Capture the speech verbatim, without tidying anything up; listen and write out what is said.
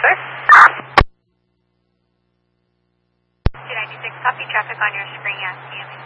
sir. two ninety-six, copy traffic on your screen, yes, C M E.